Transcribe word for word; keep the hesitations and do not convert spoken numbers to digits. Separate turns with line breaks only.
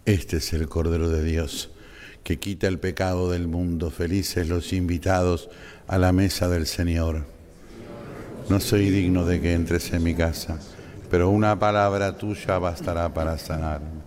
Este es el Cordero de Dios, que quita el pecado del mundo. Felices los invitados a la mesa del Señor. No soy digno de que entres en mi casa, pero una palabra tuya bastará para sanar.